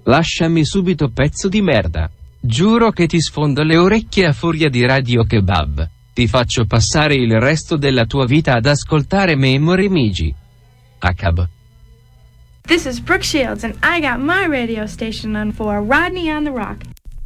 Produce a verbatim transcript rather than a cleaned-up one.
Lasciami subito, pezzo di merda. Giuro che ti sfondo le orecchie a furia di Radio Kebab. Ti faccio passare il resto della tua vita ad ascoltare Memory Migi. Acab. This is Brooke Shields, and I got my radio station on for Rodney on the Rock.